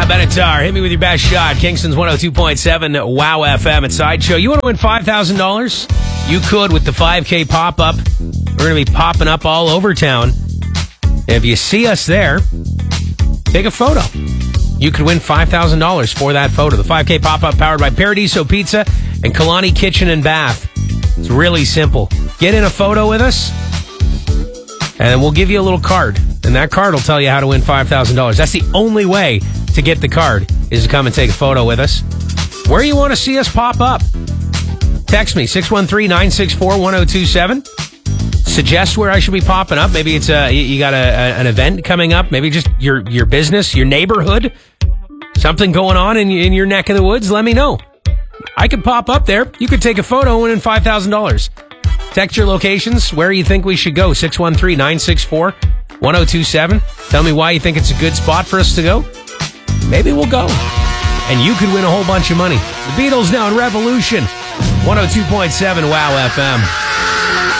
Benatar, hit me with your best shot. Kingston's 102.7 Wow FM at Sideshow. You want to win $5,000? You could with the 5K pop-up. We're going to be popping up all over town. If you see us there, take a photo. You could win $5,000 for that photo. The 5K pop-up powered by Paradiso Pizza and Kalani Kitchen and Bath. It's really simple. Get in a photo with us, and we'll give you a little card. And that card will tell you how to win $5,000. That's the only way to get the card, is to come and take a photo with us. Where you want to see us pop up? Text me, 613-964-1027. Suggest where I should be popping up. Maybe it's you got an event coming up. Maybe just your business, your neighborhood. Something going on in your neck of the woods. Let me know. I could pop up there. You could take a photo and win $5,000. Text your locations, where you think we should go. 613-964-1027. Tell me why you think it's a good spot for us to go. Maybe we'll go. And you could win a whole bunch of money. The Beatles now in Revolution. 102.7 Wow FM.